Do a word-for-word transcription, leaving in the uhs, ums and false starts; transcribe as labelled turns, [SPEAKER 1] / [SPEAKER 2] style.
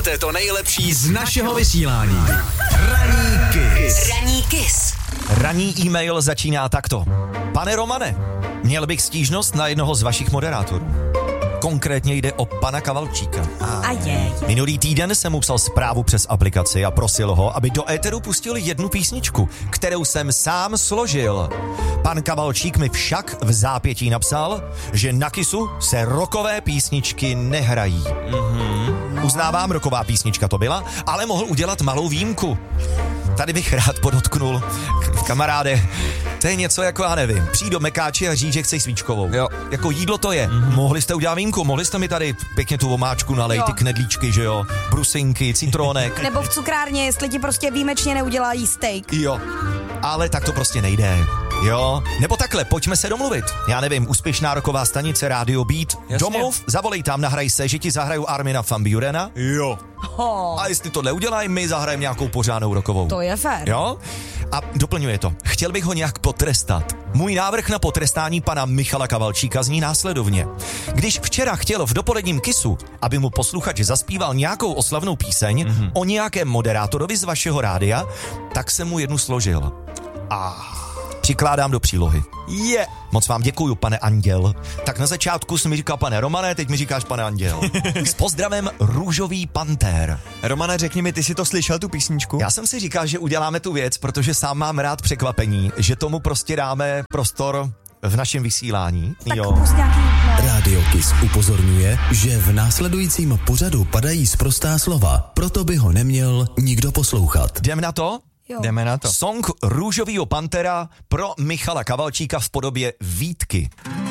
[SPEAKER 1] Posloucháte to nejlepší z našeho vysílání. Ranní Kiss.
[SPEAKER 2] Ranní Kiss.
[SPEAKER 3] Ranní e-mail začíná takto. Pane Romane, měl bych stížnost na jednoho z vašich moderátorů. Konkrétně jde o pana Kavalčíka.
[SPEAKER 2] A je.
[SPEAKER 3] Minulý týden jsem mu psal zprávu přes aplikaci a prosil ho, aby do éteru pustil jednu písničku, kterou jsem sám složil. Pan Kavalčík mi však v zápětí napsal, že na Kissu se rockové písničky nehrají. Mm-hmm. Uznávám, rocková písnička to byla, ale mohl udělat malou výjimku. Tady bych rád podotknul, kamaráde, to je něco jako, já nevím, přijít do Mekáče a říct, že chceš svíčkovou. Jo. Jako jídlo to je. Mm-hmm. Mohli jste udělat výjimku, mohli jste mi tady pěkně tu omáčku nalej, jo. Ty knedlíčky, že jo, brusinky, citronek.
[SPEAKER 2] Nebo v cukrárně, jestli ti prostě výjimečně neudělají steak.
[SPEAKER 3] Jo, ale tak to prostě nejde. Jo, nebo takhle, pojďme se domluvit. Já nevím, úspěšná roková stanice Radio Beat. Jasně. Domluv, zavolej tam, nahraj se, že ti zahraju Armina van Burena. Jo. Oh. A jestli tohle udělají, my zahrajeme nějakou pořádnou rokovou.
[SPEAKER 2] To je fér.
[SPEAKER 3] Jo? A doplňuje to. Chtěl bych ho nějak potrestat. Můj návrh na potrestání pana Michala Kavalčíka zní následovně. Když včera chtěl v dopoledním Kissu, aby mu posluchač zaspíval nějakou oslavnou píseň mm-hmm. o nějakém moderátorovi z vašeho rádia, tak jsem mu jednu složil. A přikládám do přílohy. Je. Yeah. Moc vám děkuju, pane Anděl. Tak na začátku jsi mi říkal pane Romane, teď mi říkáš pane Anděl. S pozdravem Růžový pantér.
[SPEAKER 4] Romane, řekni mi, ty jsi to slyšel, tu písničku?
[SPEAKER 3] Já jsem si říkal, že uděláme tu věc, protože sám mám rád překvapení, že tomu prostě dáme prostor v našem vysílání.
[SPEAKER 2] Tak
[SPEAKER 3] jo.
[SPEAKER 2] Nějaký, no.
[SPEAKER 1] Radio Kiss upozorňuje, že v následujícím pořadu padají sprostá slova, proto by ho neměl nikdo poslouchat.
[SPEAKER 3] Jdem na to?
[SPEAKER 2] Jo.
[SPEAKER 4] Jdeme na to.
[SPEAKER 3] Song Růžovýho pantera pro Michala Kavalčíka v podobě Vítky.